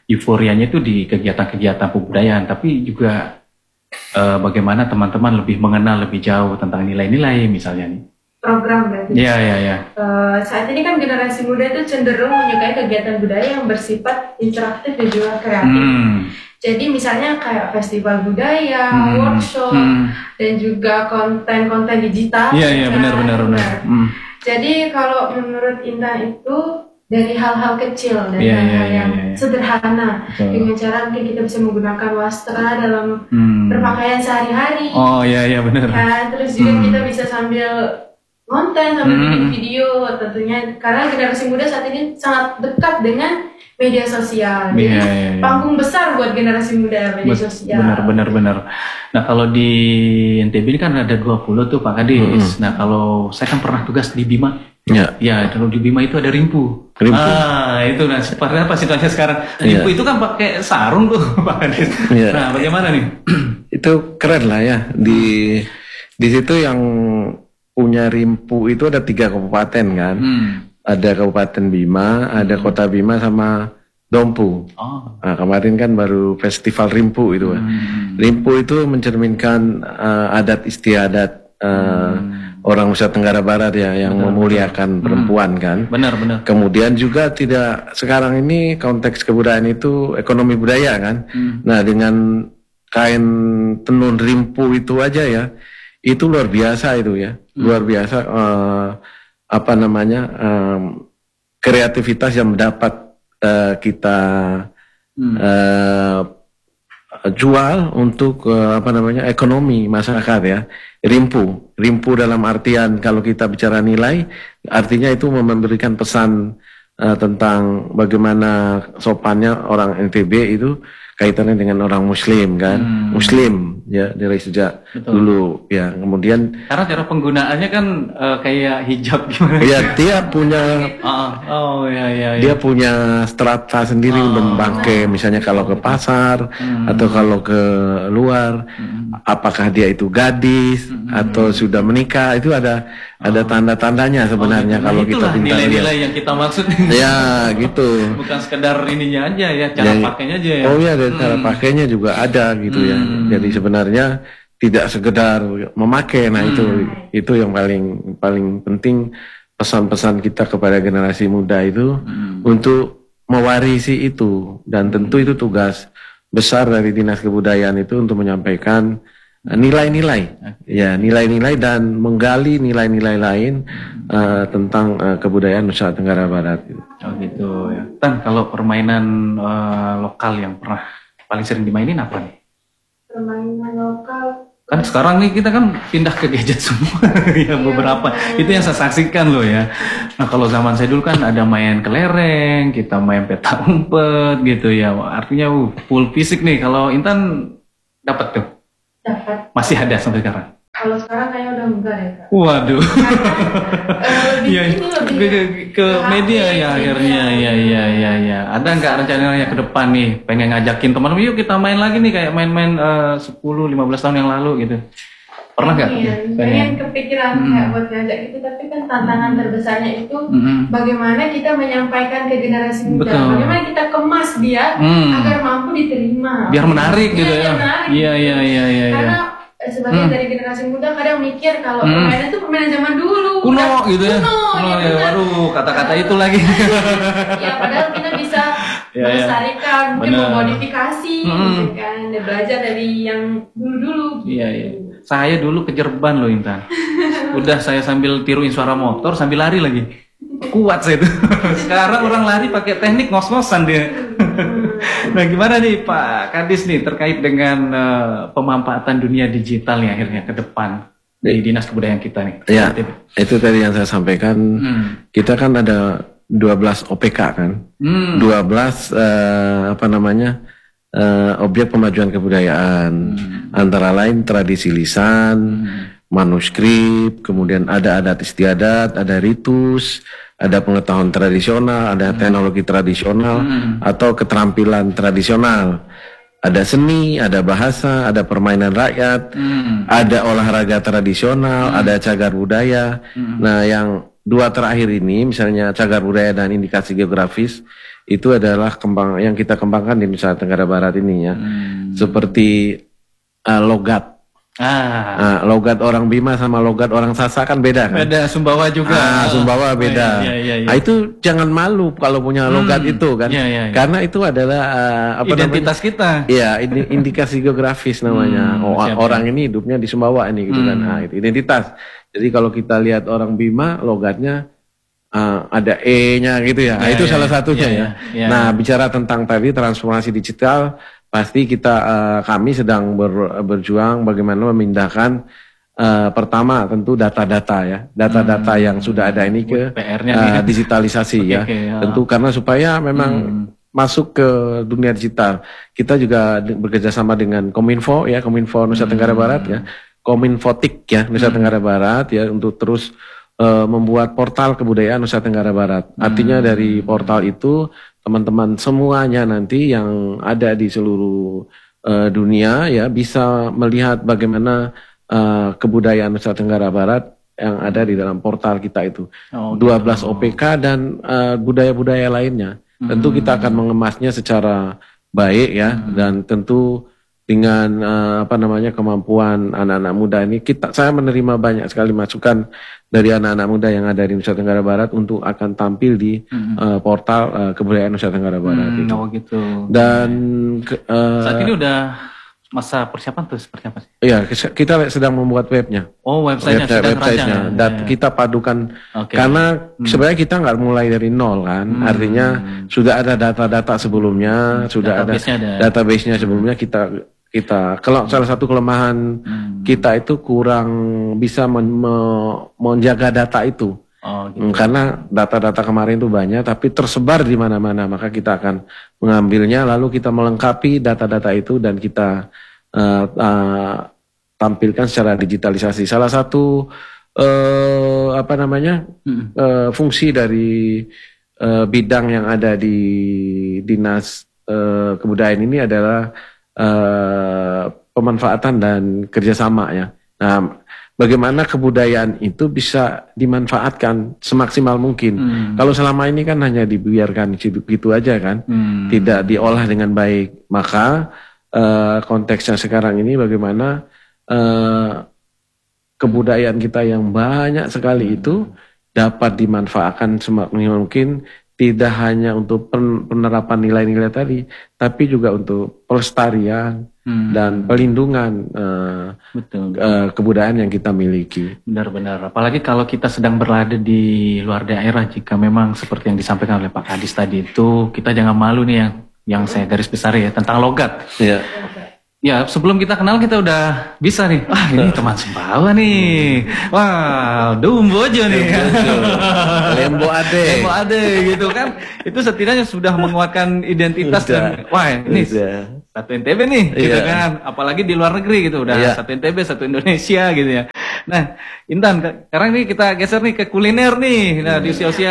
euforianya itu di kegiatan-kegiatan kebudayaan, tapi juga bagaimana teman-teman lebih mengenal lebih jauh tentang nilai-nilai misalnya nih. Program berarti. Iya. Saat ini kan generasi muda itu cenderung menyukai kegiatan budaya yang bersifat interaktif dan juga kreatif. Jadi misalnya kayak festival budaya, workshop, dan juga konten-konten digital. Iya, benar. Jadi kalau menurut Intan itu dari hal-hal kecil, dari hal-hal yang sederhana, dengan cara mungkin kita bisa menggunakan wastra dalam berpakaian sehari-hari. Oh iya benar. Ya, terus juga kita bisa sambil konten, sambil bikin video tentunya, karena generasi muda saat ini sangat dekat dengan media sosial. Jadi panggung besar buat generasi muda media sosial. Benar. Nah kalau di NTB ini kan ada 20 tuh Pak Kadis. Nah kalau saya kan pernah tugas di Bima. Ya kalau di Bima itu ada rimpu. Itu nah seperti apa situasinya sekarang? Rimpu itu kan pakai sarung tuh Pak Kadis. Nah bagaimana nih? Itu keren lah ya. Di situ yang punya rimpu itu ada 3 kabupaten kan. Ada Kabupaten Bima, ada Kota Bima sama Dompu. Nah, kemarin kan baru festival Rimpu itu. Rimpu itu mencerminkan adat istiadat orang Nusa Tenggara Barat ya, yang memuliakan perempuan kan. Benar. Kemudian juga tidak, sekarang ini konteks kebudayaan itu ekonomi budaya kan. Nah dengan kain tenun Rimpu itu aja ya, itu luar biasa itu ya, luar biasa. Kreativitas yang dapat kita jual untuk ekonomi masyarakat ya. Rimpu dalam artian kalau kita bicara nilai, artinya itu memberikan pesan tentang bagaimana sopannya orang NTB itu kaitannya dengan orang Muslim kan, Muslim ya dari sejak dulu ya. Kemudian karena cara penggunaannya kan kayak hijab gimana? Ya dia punya, dia punya strata sendiri memakai, misalnya kalau ke pasar atau kalau ke luar, apakah dia itu gadis atau sudah menikah, itu ada tanda-tandanya sebenarnya kalau kita pintar. Nilai-nilai yang kita maksud. Ya gitu. Bukan sekedar ininya aja ya, cara pakainya aja ya. Oh iya, cara pakainya juga ada gitu ya. Jadi sebenarnya tidak sekedar memakai. Nah itu yang paling penting, pesan-pesan kita kepada generasi muda itu untuk mewarisi itu, dan tentu itu tugas besar dari Dinas Kebudayaan itu untuk menyampaikan nilai-nilai ya, nilai-nilai dan menggali nilai-nilai lain tentang kebudayaan Nusa Tenggara Barat. Oh gitu ya. Tan, kalau permainan lokal yang pernah paling sering dimainin apa nih? Permainan lokal kan sekarang nih kita kan pindah ke gadget semua ya, beberapa itu yang saya saksikan loh ya. Nah kalau zaman saya dulu kan ada main kelereng, kita main peta umpet gitu ya, artinya full fisik nih. Kalau Intan dapat tuh? Dapat. Masih ada sampai sekarang? Kalau sekarang kayaknya udah enggak ya Kak. Waduh. Lebih ke media ya akhirnya ya. Ada nggak rencananya ke depan nih pengen ngajakin teman-teman yuk kita main lagi nih kayak main-main 10-15 tahun yang lalu gitu? Pernah nggak? Pengen kepikiran kayak buat ngajak gitu, tapi kan tantangan terbesarnya itu bagaimana kita menyampaikan ke generasi muda, bagaimana kita kemas dia agar mampu diterima. Biar menarik gitu ya. Iya. Karena sebagian dari generasi muda kadang mikir kalau permainan itu permainan zaman dulu. Kuno gitu ya. Kuno ya. Waduh, kata-kata itu lagi. Ya padahal kita bisa melestarikan, mungkin memodifikasi, gitu kan, dan belajar dari yang dulu-dulu. Iya. Saya dulu kejerban loh Intan. Udah saya sambil tiruin suara motor sambil lari lagi. Kuat saya itu. Sekarang orang lari pakai teknik ngos-ngosan dia. Nah gimana nih Pak Kadis nih terkait dengan pemanfaatan dunia digital nih akhirnya ke depan di Dinas Kebudayaan kita nih? Ya, itu tadi yang saya sampaikan. Kita kan ada 12 OPK kan, 12 objek pemajuan kebudayaan, antara lain tradisi lisan, manuskrip, kemudian ada adat istiadat, ada ritus, ada pengetahuan tradisional, ada teknologi tradisional atau keterampilan tradisional, ada seni, ada bahasa, ada permainan rakyat, ada olahraga tradisional, ada cagar budaya. Nah yang dua terakhir ini, misalnya cagar budaya dan indikasi geografis, itu adalah yang kita kembangkan di Nusa Tenggara Barat ini ya. Seperti logat. Logat orang Bima sama logat orang Sasak kan beda kan? Beda, Sumbawa juga. Sumbawa beda. Iya. Nah, itu jangan malu kalau punya logat itu kan. Iya. Karena itu adalah identitas kita. Iya, indikasi geografis namanya. Orang ini hidupnya di Sumbawa ini gitu kan. Nah, itu identitas. Jadi kalau kita lihat orang Bima logatnya ada E-nya gitu ya. Nah, itu salah satunya ya. Nah, bicara tentang tadi transformasi digital, pasti kami sedang berjuang bagaimana memindahkan pertama tentu data-data ya, data-data yang sudah ada ini ke digitalisasi ya. Tentu karena supaya memang masuk ke dunia digital. Kita juga bekerjasama dengan Kominfo ya, Kominfo Nusa Tenggara Barat ya, Kominfotik ya Nusa Tenggara Barat ya, untuk terus membuat portal kebudayaan Nusa Tenggara Barat. Artinya dari portal itu teman-teman semuanya nanti yang ada di seluruh dunia ya bisa melihat bagaimana kebudayaan Nusa Tenggara Barat yang ada di dalam portal kita itu. 12 OPK dan budaya-budaya lainnya. Tentu kita akan mengemasnya secara baik ya, dan tentu dengan kemampuan anak-anak muda ini, saya menerima banyak sekali masukan dari anak-anak muda yang ada di Nusa Tenggara Barat untuk akan tampil di portal kebudayaan Nusa Tenggara Barat. Gitu. Dan saat ini udah masa persiapan tuh seperti apa sih? Iya, kita sedang membuat webnya. Websitenya. Dan kita padukan karena sebenarnya kita nggak mulai dari nol kan. Artinya sudah ada data-data sebelumnya, sudah ada database-nya sebelumnya. Kita kalau salah satu kelemahan kita itu kurang bisa menjaga data itu. Karena data-data kemarin itu banyak tapi tersebar di mana-mana, maka kita akan mengambilnya lalu kita melengkapi data-data itu dan kita tampilkan secara digitalisasi. Salah satu fungsi dari bidang yang ada di Dinas Kebudayaan ini adalah pemanfaatan dan kerjasama ya. Nah, bagaimana kebudayaan itu bisa dimanfaatkan semaksimal mungkin. Kalau selama ini kan hanya dibiarkan gitu aja kan, tidak diolah dengan baik. Maka konteksnya sekarang ini bagaimana kebudayaan kita yang banyak sekali itu dapat dimanfaatkan semaksimal mungkin. Tidak hanya untuk penerapan nilai-nilai tadi, tapi juga untuk pelestarian dan pelindungan kebudayaan yang kita miliki. Benar-benar. Apalagi kalau kita sedang berada di luar daerah, jika memang seperti yang disampaikan oleh Pak Kadis tadi itu, kita jangan malu nih yang saya garis besar ya tentang logat. Iya. Ya, sebelum kita kenal kita udah bisa nih. Wah, ini teman Sumbawa nih. Wah, Dumbojo nih. Lembo Ade gitu kan. Itu setidaknya sudah menguatkan identitas dan wah, ini satu NTB nih gitu kan. Apalagi di luar negeri gitu udah satu NTB, satu Indonesia gitu ya. Nah, Intan, sekarang nih kita geser nih ke kuliner nih. Nah, di usia-usia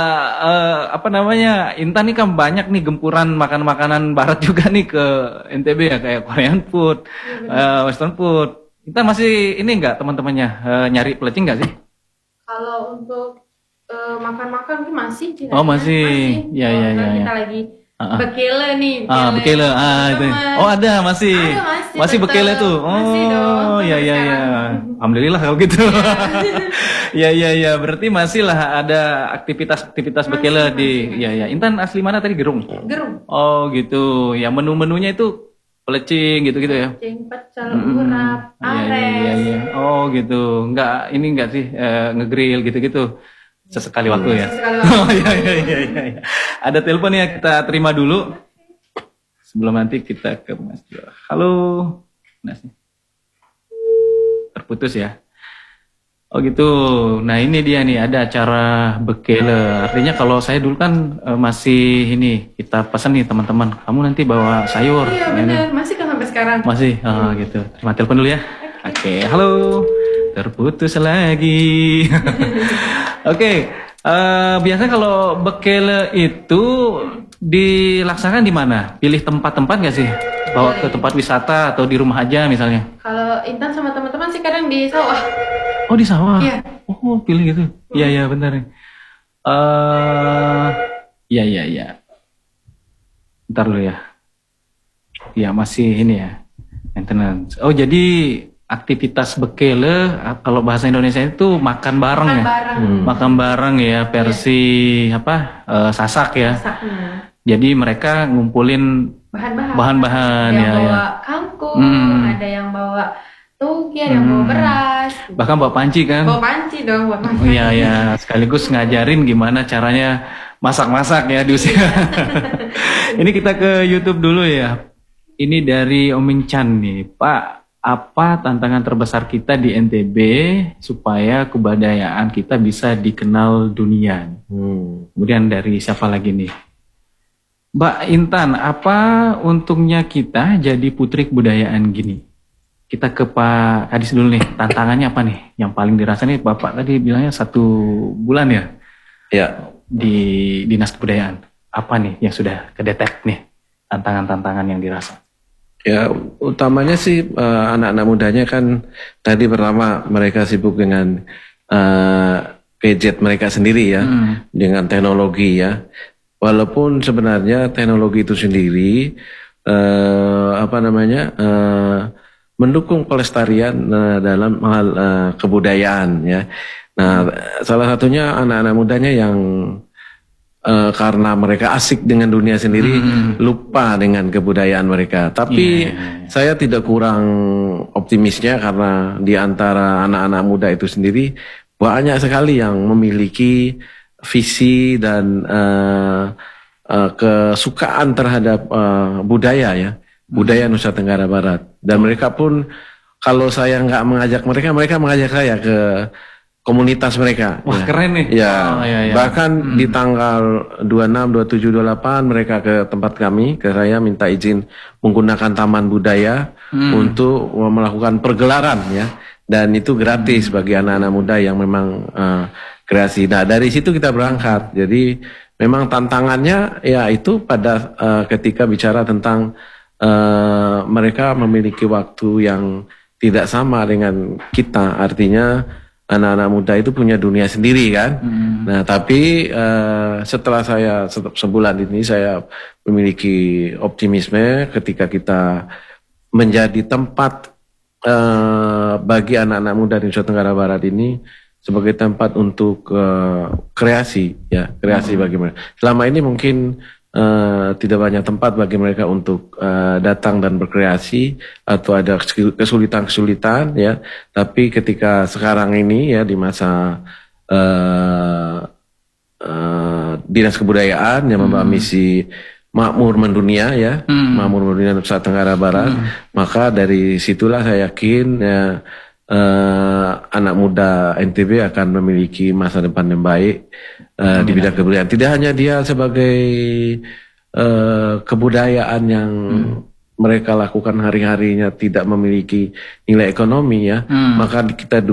Intan nih kan banyak nih gempuran makanan-makanan barat juga nih ke NTB ya, kayak Korean food, Western food. Intan masih ini enggak teman-temannya nyari pelecing enggak sih? Kalau untuk makan-makan masih. Masih. Ya. Kita lagi bekele nih. Bekele. Itu. Oh, ada masih. Masih bekele tuh. Masih dong. Ya. Alhamdulillah kalau gitu. Ya. Berarti masih lah ada aktivitas bekele di. Ya. Intan asli mana tadi? Gerung. Oh, gitu. Ya, menu-menunya itu pelecing gitu-gitu ya. Pelecing, pecel, urap, ares. Iya. Oh, gitu. Enggak sih ngegrill gitu-gitu. Sesekali waktu ya. Oh iya. Ada telepon ya, kita terima dulu. Sebelum nanti kita ke Mas Jo. Halo. Nah, terputus ya. Oh gitu. Nah ini dia nih, ada acara bekele. Artinya kalau saya dulu kan masih ini, kita pesan nih teman-teman, kamu nanti bawa sayur. Iya benar, masih kan sampai sekarang. Masih, gitu. Terima telepon dulu ya. Oke, halo. Terputus lagi. Oke, biasanya kalau bekele itu dilaksanakan di mana? Pilih tempat-tempat nggak sih? Bawa ke tempat wisata atau di rumah aja misalnya? Kalau Intan sama teman-teman sih kadang di sawah. Oh, di sawah? Iya. Oh, pilih gitu. Iya, benar. Iya. Bentar dulu ya. Ya, masih ini ya. Maintenance. Oh, jadi aktivitas bekele kalau bahasa Indonesia itu makan bareng ya. Makan bareng ya, versi sasak ya. Sasaknya. Jadi mereka ngumpulin bahan-bahan ada yang bawa kangkung, ada yang bawa toge, ada yang bawa beras. Bahkan bawa panci kan? Bawa panci dong buat masak. Iya, sekaligus ngajarin gimana caranya masak-masak ya di usia. Ini kita ke YouTube dulu ya. Ini dari Oming Chan nih, Pak. Apa tantangan terbesar kita di NTB supaya kebudayaan kita bisa dikenal dunia? Kemudian dari siapa lagi nih? Mbak Intan, apa untungnya kita jadi putri kebudayaan gini? Kita ke Pak Kadis dulu nih, tantangannya apa nih? Yang paling dirasa nih, Bapak tadi bilangnya 1 bulan ya? Ya. Di Dinas Kebudayaan. Apa nih yang sudah kedetek nih, tantangan-tantangan yang dirasa? Ya, utamanya sih anak-anak mudanya kan tadi pertama mereka sibuk dengan gadget mereka sendiri ya, dengan teknologi ya. Walaupun sebenarnya teknologi itu sendiri mendukung pelestarian dalam hal kebudayaan ya. Nah, salah satunya anak-anak mudanya yang karena mereka asik dengan dunia sendiri, lupa dengan kebudayaan mereka. Tapi saya tidak kurang optimisnya karena di antara anak-anak muda itu sendiri banyak sekali yang memiliki visi dan kesukaan terhadap budaya ya, budaya Nusa Tenggara Barat. Dan mereka pun kalau saya nggak mengajak mereka, mereka mengajak saya ke komunitas mereka. Wah, ya. keren nih. Ya, Ya. bahkan di tanggal 26, 27, 28 mereka ke tempat kami, ke saya minta izin menggunakan taman budaya untuk melakukan pergelaran ya. Dan itu gratis bagi anak-anak muda yang memang kreasi. Nah, dari situ kita berangkat. Jadi memang tantangannya ya itu pada ketika bicara tentang mereka memiliki waktu yang tidak sama dengan kita. Artinya anak-anak muda itu punya dunia sendiri kan. Nah, tapi setelah saya sebulan ini saya memiliki optimisme ketika kita menjadi tempat bagi anak-anak muda di Nusa Tenggara Barat ini sebagai tempat untuk kreasi ya, kreasi bagi mereka. Selama ini mungkin tidak banyak tempat bagi mereka untuk datang dan berkreasi atau ada kesulitan-kesulitan ya. Tapi ketika sekarang ini ya di masa Dinas Kebudayaan yang membawa misi makmur mendunia ya, makmur mendunia Nusa Tenggara Barat, maka dari situlah saya yakin ya, anak muda NTB akan memiliki masa depan yang baik di bidang kebudayaan. Tidak hanya dia sebagai kebudayaan yang mereka lakukan hari-harinya tidak memiliki nilai ekonomi ya, maka kita